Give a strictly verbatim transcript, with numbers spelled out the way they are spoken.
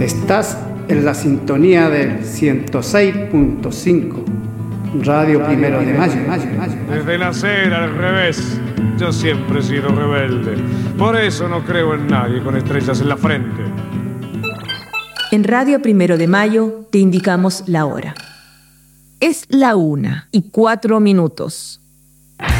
Estás en la sintonía del ciento seis punto cinco, Radio Primero de Mayo. Desde nacer al revés, yo siempre he sido rebelde. Por eso no creo en nadie con estrellas en la frente. En Radio Primero de Mayo te indicamos la hora. Es la una y cuatro minutos.